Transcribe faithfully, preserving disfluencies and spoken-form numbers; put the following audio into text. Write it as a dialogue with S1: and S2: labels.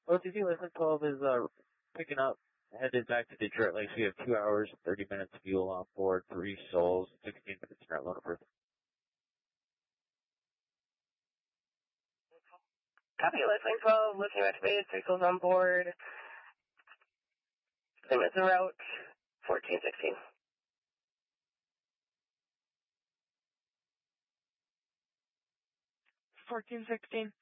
S1: O T C Listening twelve is uh, picking up, headed back to Detroit Lakes. We have two hours, thirty minutes fuel on board, three souls, sixteen minutes in our loaner berth.
S2: Copy, Listening twelve, listening activated, three souls on board. Limits en route, fourteen sixteen.
S3: fourteen sixteen.